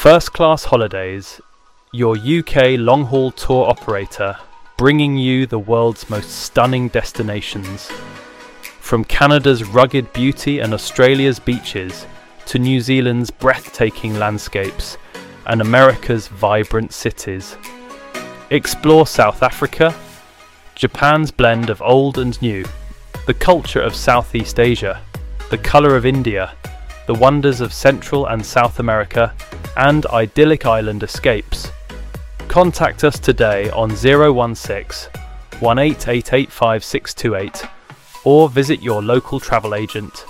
First Class Holidays, your UK long-haul tour operator, bringing you the world's most stunning destinations. From Canada's rugged beauty and Australia's beaches, to New Zealand's breathtaking landscapes, and America's vibrant cities. Explore South Africa, Japan's blend of old and new, the culture of Southeast Asia, the colour of India, the wonders of Central and South America, and idyllic island escapes. Contact us today on 016 18885 or visit your local travel agent.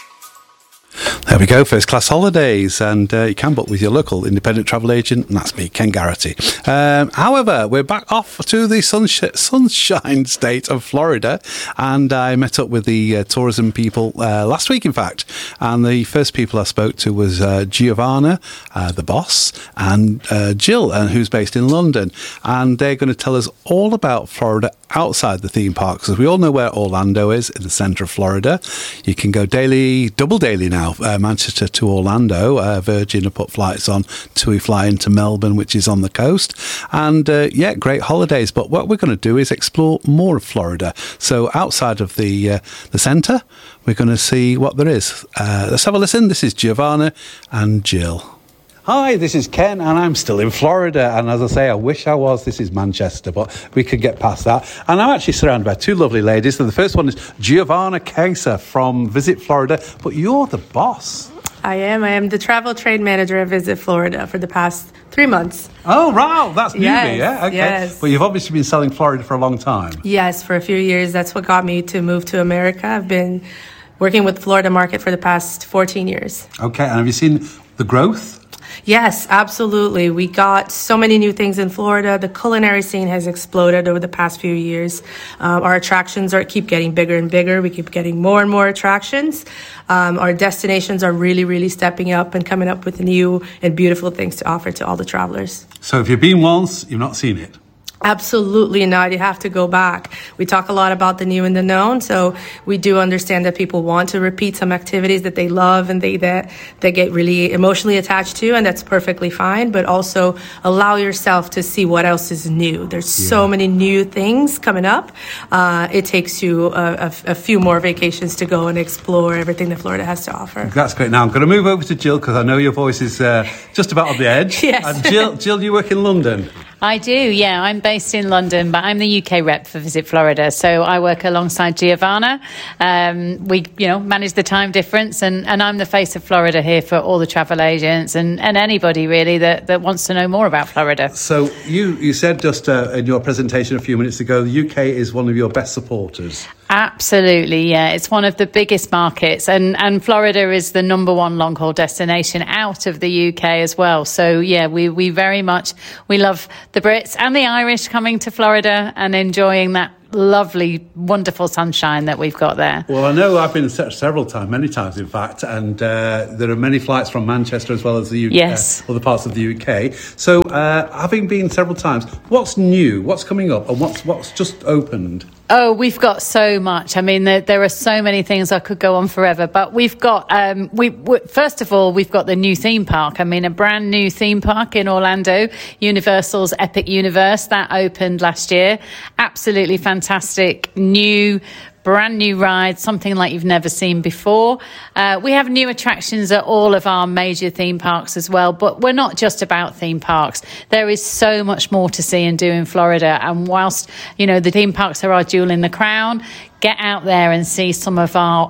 There we go, First Class Holidays, and you can book with your local independent travel agent, and that's me, Ken Garrity. However, we're back off to the sunshine state of Florida, and I met up with the tourism people last week, in fact, and the first people I spoke to was Giovanna, the boss, and Jill, who's based in London, and they're going to tell us all about Florida outside the theme parks, because we all know where Orlando is, in the centre of Florida. You can go double daily now, Manchester to Orlando. Virgin have put flights on till we fly into Melbourne, which is on the coast. And great holidays. But what we're going to do is explore more of Florida. So outside of the centre, we're going to see what there is. Let's have a listen. This is Giovanna and Jill. Hi, this is Ken, and I'm still in Florida. And as I say, I wish I was. This is Manchester, but we could get past that. And I'm actually surrounded by two lovely ladies. So the first one is Giovanna Casa from Visit Florida, but you're the boss. I am the travel trade manager at Visit Florida for the past 3 months. Oh, wow. That's newbie, yes, yeah? Okay. Yes. But you've obviously been selling Florida for a long time. Yes, for a few years. That's what got me to move to America. I've been working with the Florida market for the past 14 years. Okay. And have you seen the growth? Yes, absolutely. We got so many new things in Florida. The culinary scene has exploded over the past few years. Our attractions keep getting bigger and bigger. We keep getting more and more attractions. Our destinations are really, really stepping up and coming up with new and beautiful things to offer to all the travelers. So if you've been once, you've not seen it? Absolutely not. You have to go back. We talk a lot about the new and the known, so we do understand that people want to repeat some activities that they love and they get really emotionally attached to, and that's perfectly fine, but also allow yourself to see what else is new. There's so many new things coming up. It takes you a few more vacations to go and explore everything that Florida has to offer. That's great. Now I'm going to move over to Jill, because I know your voice is just about on the edge. Yes. And Jill, you work in London? I do, yeah. I'm based in London, but I'm the UK rep for Visit Florida. So I work alongside Giovanna. We, manage the time difference, and I'm the face of Florida here for all the travel agents and anybody really that wants to know more about Florida. So you said just in your presentation a few minutes ago, the UK is one of your best supporters. Absolutely, yeah. It's one of the biggest markets, and Florida is the number one long-haul destination out of the UK as well. So, yeah, we very much, we love the Brits and the Irish coming to Florida and enjoying that lovely, wonderful sunshine that we've got there. Well, I know I've been many times in fact, and there are many flights from Manchester as well as the UK, yes. Other parts of the UK. So, having been several times, what's new? What's coming up? And what's just opened? Oh, we've got so much. I mean, there are so many things. I could go on forever, but we've got, first of all, we've got the new theme park. I mean, a brand new theme park in Orlando, Universal's Epic Universe, that opened last year. Absolutely fantastic, brand new ride, something like you've never seen before. We have new attractions at all of our major theme parks as well, but we're not just about theme parks. There is so much more to see and do in Florida. And whilst, the theme parks are our jewel in the crown, get out there and see some of our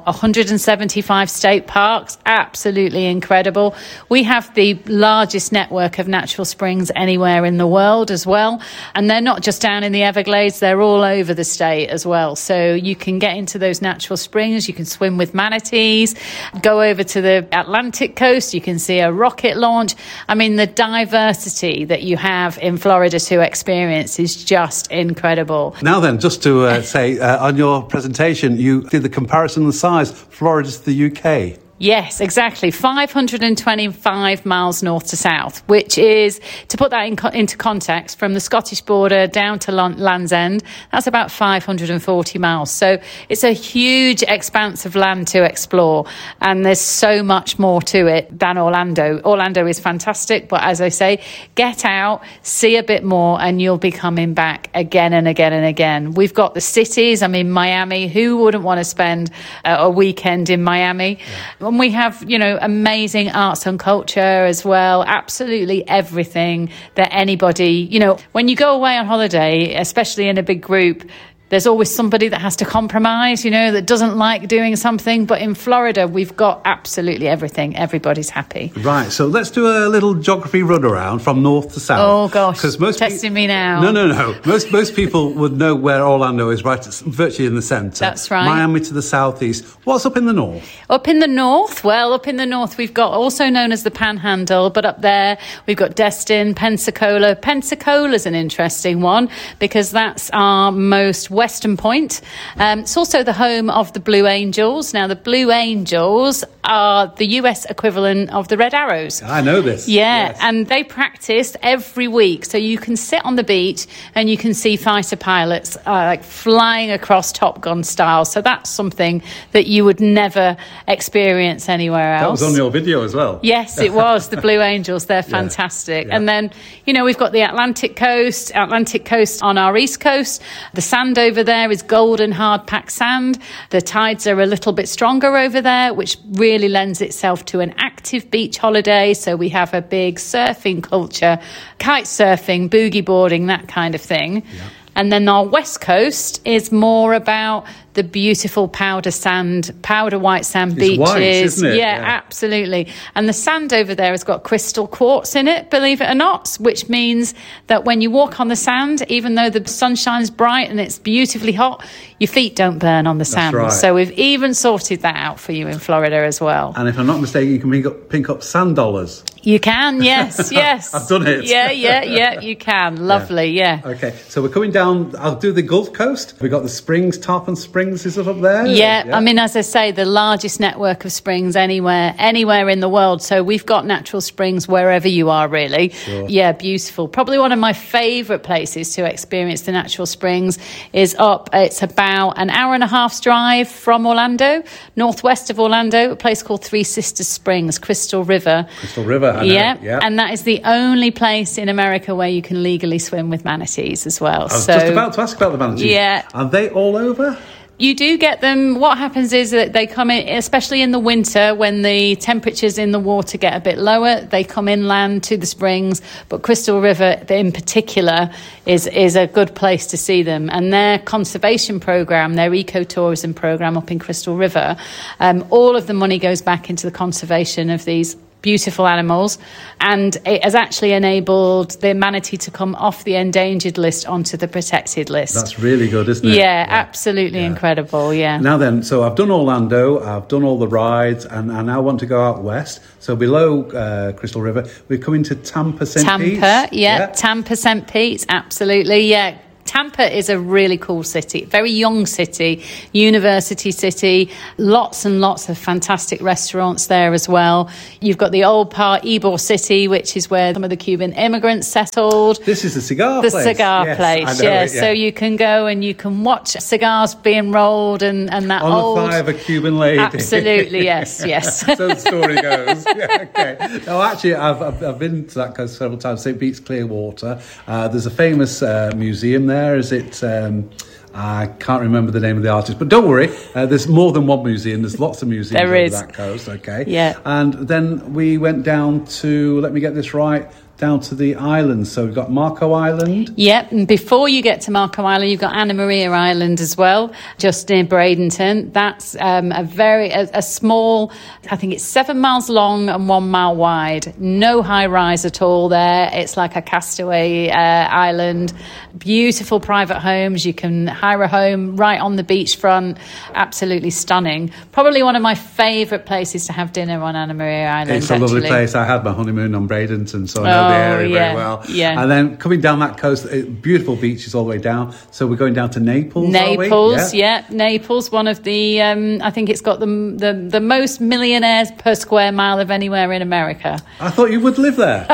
175 state parks. Absolutely incredible. We have the largest network of natural springs anywhere in the world as well. And they're not just down in the Everglades, they're all over the state as well. So you can get into those natural springs, you can swim with manatees, go over to the Atlantic coast, you can see a rocket launch. I mean, the diversity that you have in Florida to experience is just incredible. Now then, just to say, on your presentation, you did the comparison of the size, Florida to the UK. Yes, exactly. 525 miles north to south, which is, to put that into context, from the Scottish border down to Land's End, that's about 540 miles. So it's a huge expanse of land to explore, and there's so much more to it than Orlando. Orlando is fantastic, but as I say, get out, see a bit more, and you'll be coming back again and again and again. We've got the cities. I mean, Miami, who wouldn't want to spend a weekend in Miami? Yeah. And we have, amazing arts and culture as well. Absolutely everything that anybody, when you go away on holiday, especially in a big group, there's always somebody that has to compromise, that doesn't like doing something. But in Florida, we've got absolutely everything. Everybody's happy. Right. So let's do a little geography run around from north to south. Oh, gosh. Testing me now. No. Most people would know where Orlando is, right? It's virtually in the centre. That's right. Miami to the southeast. What's up in the north? Up in the north? Well, up in the north, we've got, also known as the Panhandle, but up there, we've got Destin, Pensacola. Pensacola's an interesting one because that's our most western point. It's also the home of the Blue Angels. Now, the Blue Angels are the US equivalent of the Red Arrows. I know this. Yeah, yes. And they practice every week. So you can sit on the beach and you can see fighter pilots like flying across Top Gun style. So that's something that you would never experience anywhere else. That was on your video as well. Yes, it was. The Blue Angels, they're fantastic. Yeah. And then, we've got the Atlantic coast on our east coast. The sand over there is golden hard-packed sand. The tides are a little bit stronger over there, which really lends itself to an active beach holiday. So we have a big surfing culture, kite surfing, boogie boarding, that kind of thing. Yeah. And then our west coast is more about the beautiful powder white sand beaches. White, isn't it? Yeah, absolutely. And the sand over there has got crystal quartz in it, believe it or not, which means that when you walk on the sand, even though the sun shines bright and it's beautifully hot, your feet don't burn on the sand. Right. So we've even sorted that out for you in Florida as well. And if I'm not mistaken, you can pink up sand dollars. You can, yes. I've done it. Yeah, you can. Lovely, yeah. Okay, so we're coming down, I'll do the Gulf Coast. We've got the springs, Tarpon Springs, is it up there? Yeah, I mean, as I say, the largest network of springs anywhere in the world. So we've got natural springs wherever you are, really. Sure. Yeah, beautiful. Probably one of my favourite places to experience the natural springs is up. It's about an hour and a half's drive from Orlando, northwest of Orlando, a place called Three Sisters Springs, Crystal River. Crystal River, I know. Yeah, and that is the only place in America where you can legally swim with manatees as well. I was just about to ask about the manatees. Yeah. Are they all over? You do get them. What happens is that they come in, especially in the winter when the temperatures in the water get a bit lower, they come inland to the springs. But Crystal River in particular is a good place to see them. And their conservation program, their ecotourism program up in Crystal River, all of the money goes back into the conservation of these beautiful animals, and it has actually enabled the manatee to come off the endangered list onto the protected list. That's really good, isn't it? Yeah, absolutely incredible, yeah. Now then, so I've done Orlando, I've done all the rides, and I now want to go out west. So below Crystal River, we're coming to Tampa, St. Pete. Tampa, St. Pete, absolutely, yeah. Tampa is a really cool city, very young city, university city, lots and lots of fantastic restaurants there as well. You've got the old part, Ybor City, which is where some of the Cuban immigrants settled. This is the cigar place. The cigar place, yeah. So you can go and you can watch cigars being rolled and that on old... the thigh of a Cuban lady. Absolutely, yes. So the story goes. Yeah, okay. No, actually, I've been to that coast several times, St. Pete's Clearwater. There's a famous museum there. Is it? I can't remember the name of the artist, but don't worry. There's more than one museum. There's lots of museums over that coast. Okay. Yeah. And then we went down to. Let me get this right. Down to the islands. So we've got Marco Island. Yep, and before you get to Marco Island, you've got Anna Maria Island as well, just near Bradenton. That's a small, I think it's 7 miles long and 1 mile wide. No high rise at all there. It's like a castaway island. Beautiful private homes. You can hire a home right on the beachfront. Absolutely stunning. Probably one of my favourite places to have dinner on Anna Maria Island. It's a lovely place. I had my honeymoon on Bradenton, so I know know the area yeah, very well. yeah. And then coming down that coast, beautiful beaches all the way down. So we're going down to Naples, Naples, Naples, one of the, I think it's got the most millionaires per square mile of anywhere in America. I thought you would live there.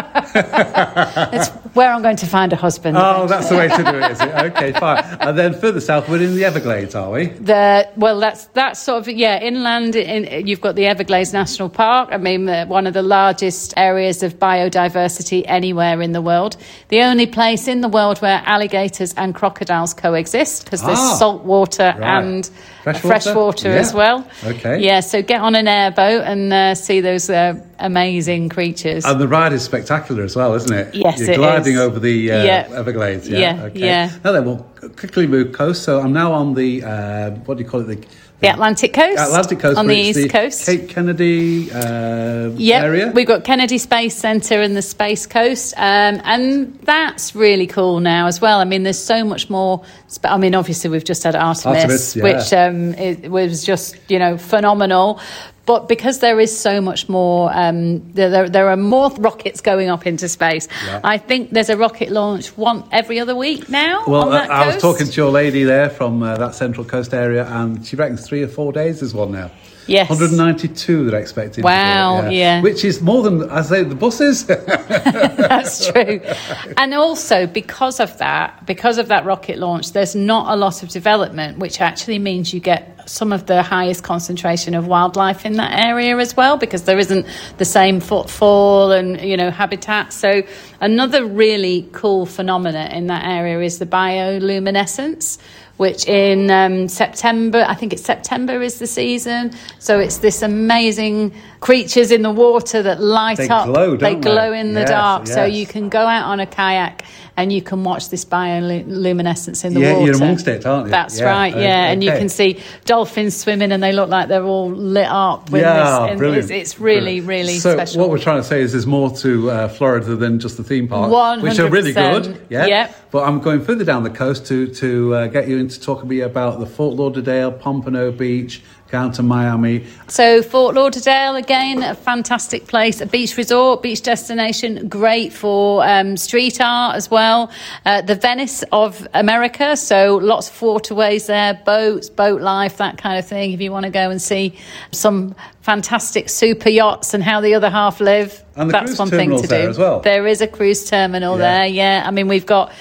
It's where I'm going to find a husband. Oh, that's the way to do it, is it? Okay, fine. And then further south, we're in the Everglades, are we? That's sort of, inland. You've got the Everglades National Park. I mean, one of the largest areas of biodiversity anywhere in the world. The only place in the world where alligators and crocodiles coexist, because there's salt water and fresh water as well. Okay. Yeah, so get on an airboat and see those amazing creatures. And the ride is spectacular as well, isn't it? Yes, You're gliding over the Everglades. Yeah. Now then, we'll quickly move coast. So I'm now on the, what do you call it? The Atlantic coast. Atlantic coast. On the east coast. Cape Kennedy area. We've got Kennedy Space Centre and the Space Coast. And that's really cool now as well. I mean, there's so much more. Obviously, we've just had Artemis which it was just, phenomenal. But because there is so much more, there are more rockets going up into space. Yeah. I think there's a rocket launch every other week now. Well, on that I coast. was talking to your lady there from that Central Coast area, and she reckons 3 or 4 days there's one now. Yes. 192 they're expecting. Wow, yeah. Which is more than, I say, the buses. That's true. And also, because of that rocket launch, there's not a lot of development, which actually means you get some of the highest concentration of wildlife in that area as well, because there isn't the same footfall and, habitat. So another really cool phenomena in that area is the bioluminescence, which in September, I think it's September is the season. So it's this amazing creatures in the water that light up. They glow in the dark. Yes. So you can go out on a kayak and you can watch this bioluminescence in the water. Yeah, you're amongst it, aren't you? That's right, And you can see dolphins swimming and they look like they're all lit up. With this. Brilliant. It's really, really special. So what we're trying to say is there's more to Florida than just the theme park, 100%. Which are really good. Yeah. Yep. But I'm going further down the coast to get you into talking to me about the Fort Lauderdale, Pompano Beach, down to Miami. So Fort Lauderdale, again, a fantastic place, a beach resort, beach destination, great for street art as well. The Venice of America, so lots of waterways there, boats, boat life, that kind of thing. If you want to go and see some fantastic super yachts and how the other half live, and the that's one thing to do. As well. There is a cruise terminal there. Yeah, I mean we've got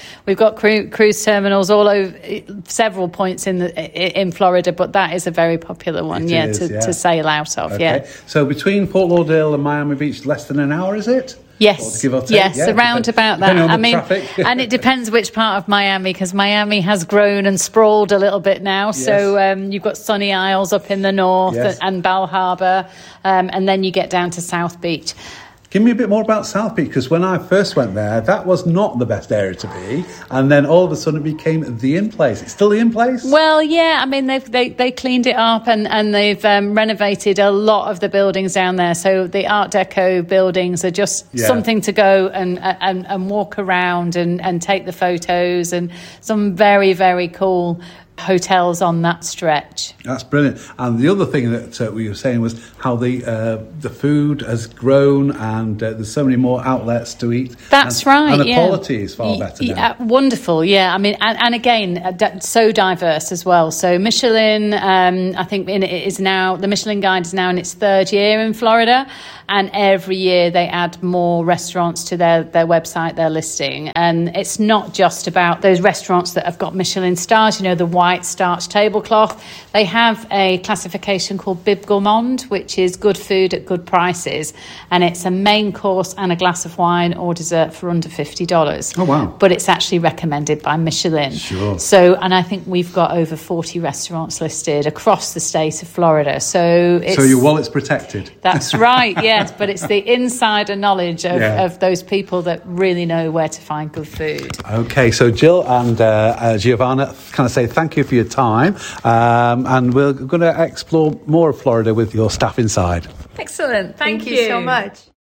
cruise terminals all over several points in Florida, but that is a very popular one. To sail out of. Okay. Yeah. So between Fort Lauderdale and Miami Beach, less than an hour, is it? Yes, around about that. I mean, and it depends which part of Miami, because Miami has grown and sprawled a little bit now. Yes. So you've got Sunny Isles up in the north and Bal Harbour, and then you get down to South Beach. Give me a bit more about South Beach, because when I first went there, that was not the best area to be, and then all of a sudden it became the in place. It's still the in place? Well, yeah, I mean they cleaned it up and they've renovated a lot of the buildings down there. So the Art Deco buildings are just something to go and walk around and take the photos, and some very, very cool hotels on that stretch. That's brilliant. And the other thing that we were saying was how the food has grown, and there's so many more outlets to eat. That's right. And the quality is far better now. Wonderful. Yeah. I mean, and again, so diverse as well. So Michelin, I think the Michelin Guide is now in its 3rd year in Florida, and every year they add more restaurants to their website, their listing. And it's not just about those restaurants that have got Michelin stars, the white starch tablecloth. They have a classification called Bib Gourmand, which is good food at good prices, and it's a main course and a glass of wine or dessert for under $50. Oh wow. But it's actually recommended by Michelin. Sure. So, and I think we've got over 40 restaurants listed across the state of Florida. So your wallet's protected. That's right, yes, but it's the insider knowledge of those people that really know where to find good food. Okay, so Jill and Giovanna, can I say thank you for your time, and we're going to explore more of Florida with your staff inside. Excellent. Thank you so much.